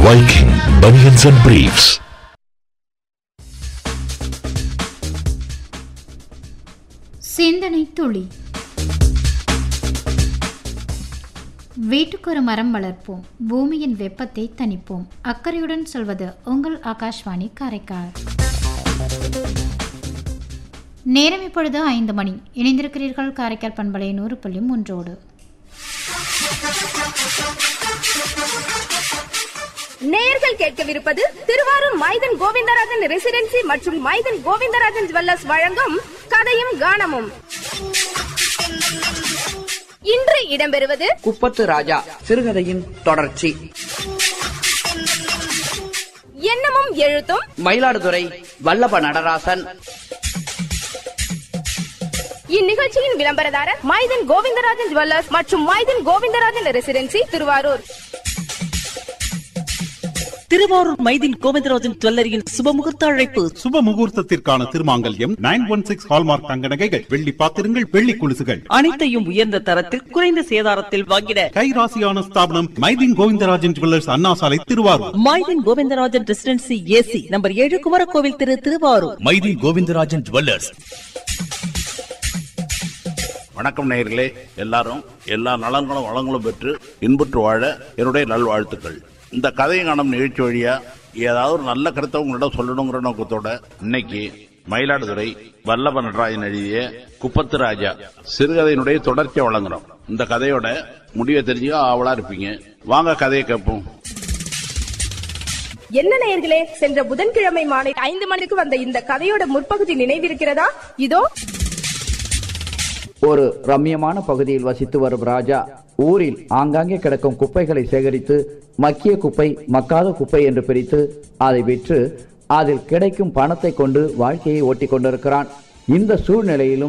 Viking Bunions and Briefs. சிந்தனை துளி. வீட்டுக்கு ஒரு மரம் வளர்ப்போம், பூமியின் வெப்பத்தை தணிப்போம். அக்கறையுடன் சொல்வது உங்கள் ஆகாஷ்வாணி காரைக்கால். நேரம் இப்பொழுது 5 மணி. இணைந்திருக்கிறீர்கள் காரைக்கால் பண்பலை 100.3. நேயர்கள் கேட்கவிருப்பது திருவாரூர் மைதன் கோவிந்தராஜன் ரெசிடென்சி மற்றும் மைதன் கோவிந்தராஜன் ஜுவல்லர்ஸ் வழங்கும் கதையும் கானமும். இன்று இடம்பெறுவது குப்பத்து ராஜா சிறுகதையின் தொடர்ச்சி. எண்ணமும் எழுத்தும் மயிலாடுதுறை வல்லப நடராசன். இந்நிகழ்ச்சியின் விளம்பரதாரர் மைதன் கோவிந்தராஜன் ஜுவல்லர்ஸ் மற்றும் மைதன் கோவிந்தராஜன் ரெசிடென்சி திருவாரூர். திருவாரூர் மைதீன் கோவிந்தராஜன் ஜுவல்லரியின் சுபமுகூர்த்த அழைப்பு. சுபமுகூர்த்தத்திற்கான திருமாங்கல்யம் 916 ஹால்மார்க் தங்க நகைகள், வெள்ளி பாத்திரங்கள், வெள்ளி கொலுசுகள் அனைத்தையும் உயர்ந்த தரத்தில் குறைந்த சேதாரத்தில் வாங்கிட கைராசியான ஸ்தாபனம் மைதீன் கோவிந்தராஜன் ஜுவல்லர்ஸ், அண்ணா சாலை, Thiruvarur. Maideen Govindarajan residency AC number 7, Kumarakovil திரு, திருவாரூர். மைதீன் கோவிந்தராஜன் ஜுவல்லர்ஸ். வணக்கம் நேயர்களே, எல்லாரும் எல்லா நலன்களும் வளங்களும் பெற்று இன்புற்று வாழ என்னுடைய நல்வாழ்த்துக்கள். இந்த கதையை காணும் நிகழ்ச்சி வழியா ஏதாவது ஒரு நல்ல கருத்தை உங்களிடம் சொல்லணுங்கிற நோக்கத்தோட இன்னைக்கு மயிலாடுதுறை வல்லப நடராஜன் எழுதிய குப்பத்து ராஜா சிறுகதையினுடைய தொடர்ச்சியை வழங்குறோம். இந்த கதையோட முடிவை தெரிஞ்சுக்க ஆவலா இருப்பீங்க. வாங்க கதையை கேட்போம். என்ன நேயர்களே, சென்ற புதன்கிழமை மாலை 5 மணிக்கு வந்த இந்த கதையோட முற்பகுதி நினைவிருக்கிறதா? இதோ. ஒரு ரம்யமான பகுதியில் வசித்து வரும் ராஜா ஊரில் ஆங்காங்கே கிடக்கும் குப்பைகளை சேகரித்து மக்கிய குப்பை, மக்காத குப்பை என்று பிரித்து அதை விற்று அதில் கிடைக்கும் பணத்தை கொண்டு வாழ்க்கையை ஓட்டிக் கொண்டிருக்கிறான். இந்த சூழ்நிலையிலும்